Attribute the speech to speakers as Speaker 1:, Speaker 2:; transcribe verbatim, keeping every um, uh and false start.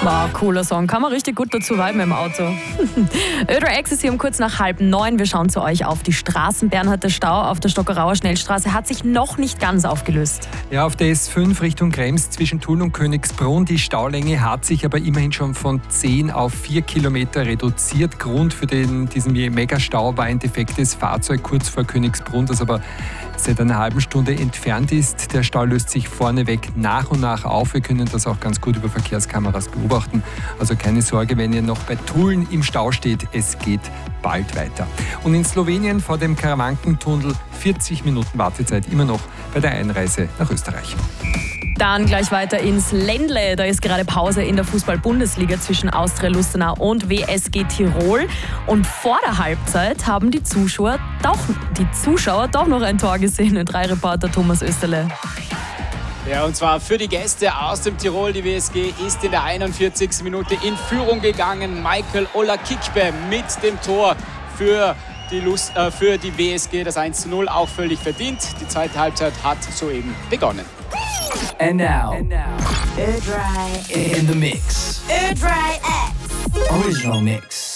Speaker 1: Wow, cooler Song. Kann man richtig gut dazu viben im Auto. Ödra X ist hier um kurz nach halb neun. Wir schauen zu euch auf die Straßen. Bernhard, der Stau auf der Stockerauer Schnellstraße hat sich noch nicht ganz aufgelöst.
Speaker 2: Ja, auf der S fünf Richtung Krems zwischen Tulln und Königsbrunn. Die Staulänge hat sich aber immerhin schon von zehn auf vier Kilometer reduziert. Grund für den, diesen Megastau war ein defektes Fahrzeug kurz vor Königsbrunn, das aber seit einer halben Stunde entfernt ist. Der Stau löst sich vorneweg nach und nach auf. Wir können das auch ganz gut über Verkehrskameras beobachten. Also keine Sorge, wenn ihr noch bei Tulln im Stau steht, es geht bald weiter. Und in Slowenien vor dem Karawankentunnel vierzig Minuten Wartezeit immer noch bei der Einreise nach Österreich.
Speaker 1: Dann gleich weiter ins Ländle. Da ist gerade Pause in der Fußball-Bundesliga zwischen Austria Lustenau und W S G Tirol. Und vor der Halbzeit haben die Zuschauer doch, die Zuschauer doch noch ein Tor gesehen. Drei Reporter Thomas Österle.
Speaker 3: Ja, und zwar für die Gäste aus dem Tirol. Die W S G ist in der einundvierzigsten Minute in Führung gegangen. Michael Olakikbe mit dem Tor für die, Lust, äh, für die W S G. Das eins zu null auch völlig verdient. Die zweite Halbzeit hat soeben begonnen.
Speaker 4: And now, and now, Ödra in the mix.
Speaker 5: Ödra X.
Speaker 4: Original mix.